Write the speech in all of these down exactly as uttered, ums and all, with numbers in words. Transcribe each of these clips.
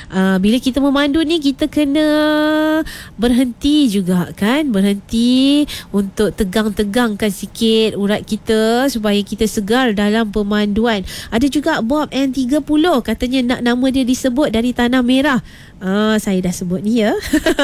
uh, bila kita memandu ni kita kena berhenti juga kan, berhenti untuk tegang-tegangkan sikit urat kita supaya kita segar dalam pemanduan. Ada juga Bob N tiga puluh katanya nak nama dia disebut dari Tanah Merah. Ah, saya dah sebut ni ya.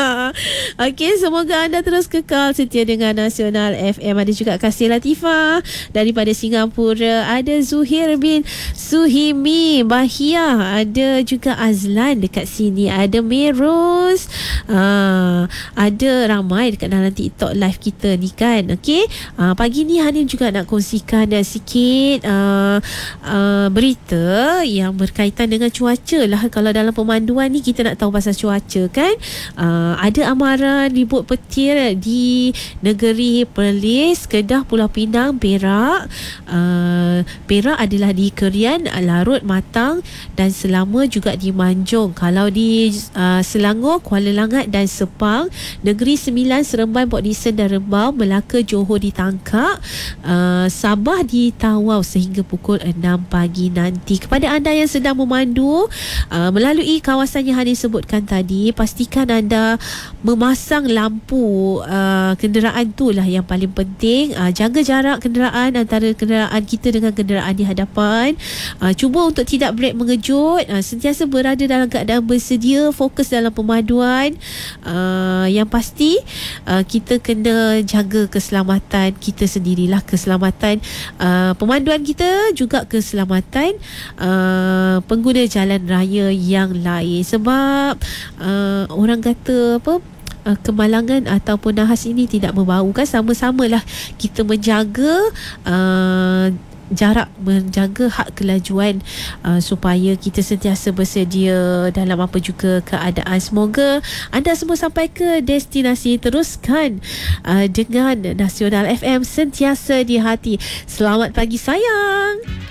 Okey, semoga anda terus kekal setia dengan Nasional F M. Ada juga Kasih Latifah daripada Singapura, ada Zuhir bin Suhimi Bahia, ada juga Azlan dekat sini, ada Meros, ah, ada ramai dekat dalam TikTok live kita ni kan. Okey, ah, pagi ni Hanin juga nak kongsikan dan sikit ah, ah, berita yang berkaitan dengan cuaca lah. Kalau dalam pemanduan ni kita nak tahu pasal cuaca kan. Uh, ada amaran ribut petir di negeri Perlis, Kedah, Pulau Pinang, Perak. Uh, Perak adalah di Kerian, Larut, Matang dan Selama, juga di Manjung. Kalau di uh, Selangor, Kuala Langat dan Sepang, Negeri Sembilan, Seremban, Port Dickson dan Rembau, Melaka, Johor ditangkap, uh, Sabah ditawau sehingga pukul enam pagi nanti. Kepada anda yang sedang memandu uh, melalui kawasan yang Hanin sebutkan tadi, pastikan anda memasang lampu uh, kenderaan tu lah yang paling penting. Uh, jaga jarak kenderaan antara kenderaan kita dengan kenderaan di hadapan. Uh, cuba untuk tidak brek mengejut. Uh, sentiasa berada dalam keadaan bersedia, fokus dalam pemaduan. Uh, yang pasti uh, kita kena jaga keselamatan kita sendirilah, keselamatan uh, pemanduan kita, juga keselamatan uh, pengguna jalan raya yang lain. Sebab uh, orang kata apa, uh, kemalangan ataupun nahas ini tidak berbau kan. Sama-samalah kita menjaga uh, jarak, menjaga had kelajuan uh, supaya kita sentiasa bersedia dalam apa juga keadaan. Semoga anda semua sampai ke destinasi. Teruskan uh, dengan Nasional F M, sentiasa di hati. Selamat pagi sayang.